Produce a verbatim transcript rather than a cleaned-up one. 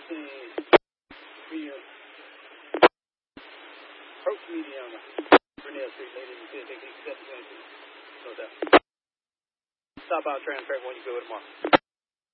see. Medium. Approach medium. Brunel Street, ladies and gentlemen, accept twenty-two. No doubt. Stop out transfer when you go tomorrow.